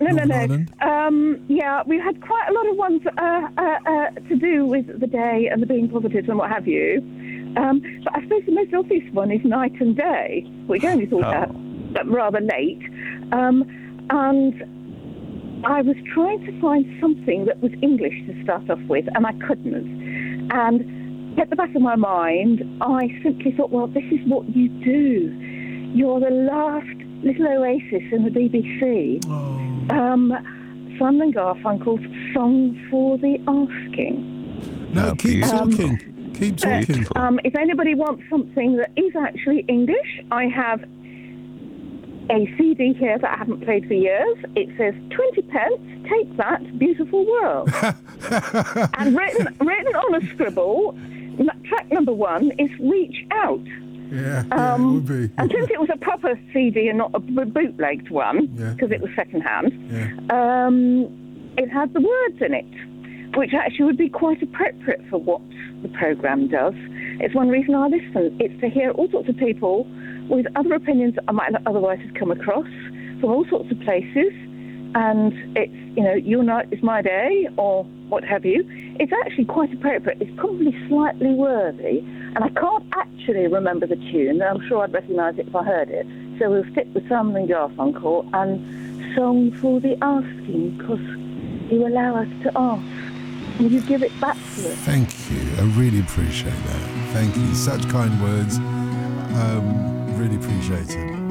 Northern no. Ireland? Yeah, we had quite a lot of ones to do with the day and the being positive and what have you. But I suppose the most obvious one is night and day, which I only thought out rather late. And I was trying to find something that was English to start off with, and I couldn't. And at the back of my mind, I simply thought, well, this is what you do. You're the last little oasis in the BBC. Simon Garfunkel's Song for the Asking. No, keep talking. Keep talking. If anybody wants something that is actually English, I have a CD here that I haven't played for years. It says 20 pence, take that, beautiful world. And written on a scribble, track number 1 is Reach Out. Yeah, it would be. And since it was a proper CD and not a bootlegged one, because it was second-hand, it had the words in it, which actually would be quite appropriate for what the programme does. It's one reason I listen. It's to hear all sorts of people with other opinions that I might not otherwise have come across from all sorts of places. And it's, your night is my day, or what have you. It's actually quite appropriate. It's probably slightly worthy. And I can't actually remember the tune. I'm sure I'd recognise it if I heard it. So we'll stick with Simon and Garfunkel and Song for the Asking, because you allow us to ask. And you give it back to us. Thank you. I really appreciate that. Thank you. Such kind words. Really appreciate it.